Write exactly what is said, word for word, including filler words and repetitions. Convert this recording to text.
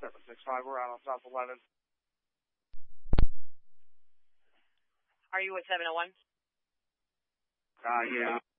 seven six five, we're out on South eleven. Are you at seven oh one? Uh, yeah.